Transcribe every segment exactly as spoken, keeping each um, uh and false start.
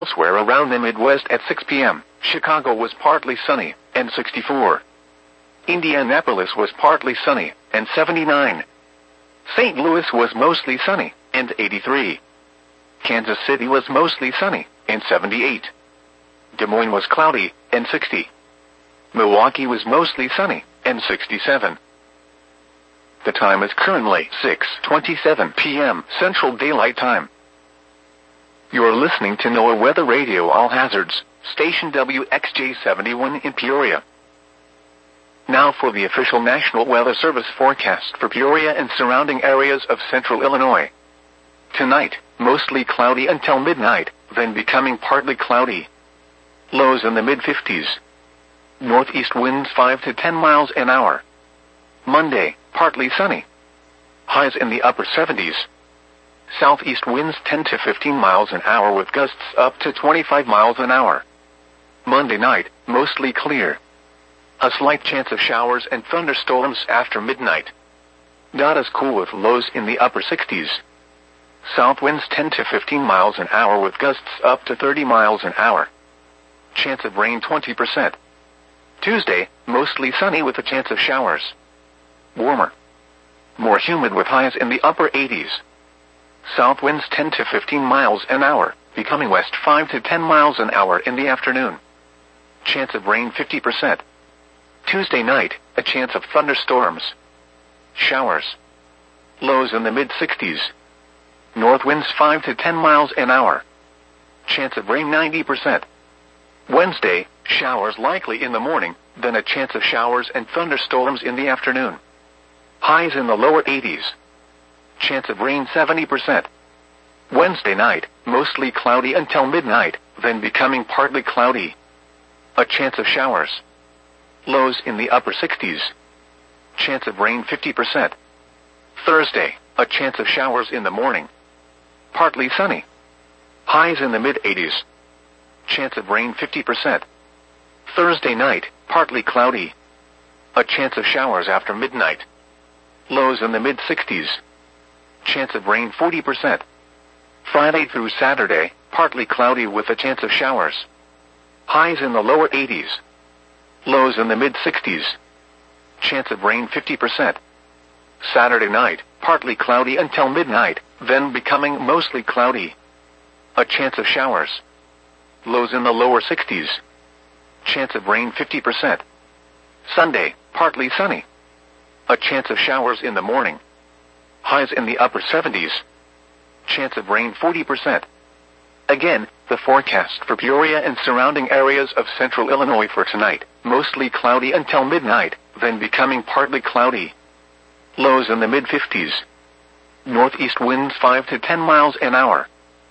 Elsewhere around the Midwest at six p m, Chicago was partly sunny, and sixty-four. Indianapolis was partly sunny, and seventy-nine. Saint Louis was mostly sunny, and eighty-three. Kansas City was mostly sunny, and seventy-eight. Des Moines was cloudy, and sixty. Milwaukee was mostly sunny, and sixty-seven. The time is currently six twenty-seven p m Central Daylight Time. You're listening to NOAA Weather Radio All Hazards, station W X J seventy-one in Peoria. Now for the official National Weather Service forecast for Peoria and surrounding areas of central Illinois. Tonight, mostly cloudy until midnight, then becoming partly cloudy. Lows in the mid fifties. Northeast winds five to ten miles an hour. Monday, partly sunny. Highs in the upper seventies. Southeast winds ten to fifteen miles an hour with gusts up to twenty-five miles an hour. Monday night, mostly clear. A slight chance of showers and thunderstorms after midnight. Not as cool with lows in the upper sixties. South winds ten to fifteen miles an hour with gusts up to thirty miles an hour. Chance of rain twenty percent. Tuesday, mostly sunny with a chance of showers. Warmer. More humid with highs in the upper eighties. South winds ten to fifteen miles an hour, becoming west five to ten miles an hour in the afternoon. Chance of rain fifty percent. Tuesday night, a chance of thunderstorms. Showers. Lows in the mid sixties. North winds five to ten miles an hour. Chance of rain ninety percent. Wednesday, showers likely in the morning, then a chance of showers and thunderstorms in the afternoon. Highs in the lower eighties. Chance of rain seventy percent. Wednesday night, mostly cloudy until midnight, then becoming partly cloudy. A chance of showers. Lows in the upper sixties. Chance of rain fifty percent. Thursday, a chance of showers in the morning. Partly sunny. Highs in the mid eighties. Chance of rain fifty percent. Thursday night, partly cloudy. A chance of showers after midnight. Lows in the mid sixties. Chance of rain forty percent. Friday through Saturday, partly cloudy with a chance of showers. Highs in the lower eighties. Lows in the mid sixties. Chance of rain fifty percent. Saturday night, partly cloudy until midnight, then becoming mostly cloudy. A chance of showers. Lows in the lower sixties. Chance of rain fifty percent. Sunday, partly sunny. A chance of showers in the morning. Highs in the upper seventies. Chance of rain forty percent. Again, the forecast for Peoria and surrounding areas of central Illinois for tonight. Mostly cloudy until midnight, then becoming partly cloudy. Lows in the mid fifties. Northeast winds five to ten miles an hour.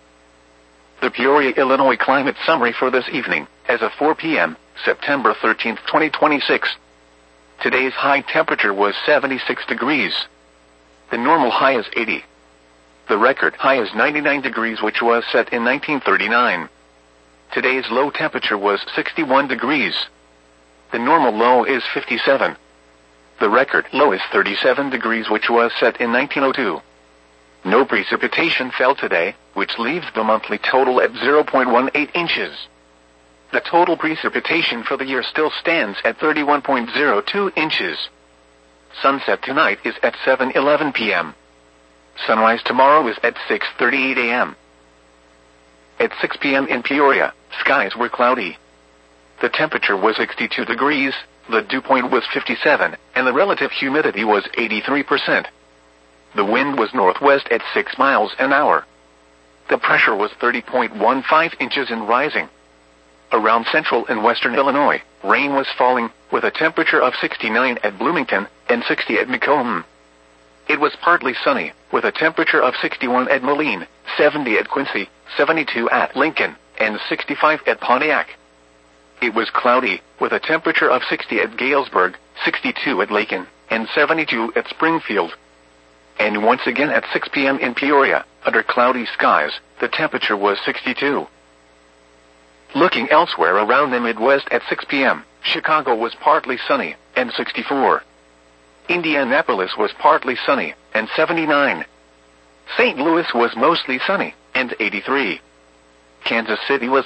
The Peoria, Illinois climate summary for this evening, as of four p m, September thirteenth, twenty twenty-six. Today's high temperature was seventy-six degrees. The normal high is eighty. The record high is ninety-nine degrees, which was set in nineteen thirty-nine. Today's low temperature was sixty-one degrees. The normal low is fifty-seven. The record low is thirty-seven degrees, which was set in nineteen oh two. No precipitation fell today, which leaves the monthly total at zero point one eight inches. The total precipitation for the year still stands at thirty-one point zero two inches. Sunset tonight is at seven eleven p m Sunrise tomorrow is at six thirty-eight a m At six p m in Peoria, skies were cloudy. The temperature was sixty-two degrees, the dew point was fifty-seven, and the relative humidity was eighty-three percent. The wind was northwest at six miles an hour. The pressure was thirty point one five inches and rising. Around central and western Illinois, rain was falling, with a temperature of sixty-nine at Bloomington and sixty at Macomb. It was partly sunny, with a temperature of sixty-one at Moline, seventy at Quincy, seventy-two at Lincoln, and sixty-five at Pontiac. It was cloudy, with a temperature of sixty at Galesburg, sixty-two at Lakin, and seventy-two at Springfield. And once again at six p m in Peoria, under cloudy skies, the temperature was sixty-two. Looking elsewhere around the Midwest at six p m, Chicago was partly sunny, and sixty-four. Indianapolis was partly sunny, and seventy-nine. Saint Louis was mostly sunny, and eighty-three. Kansas City was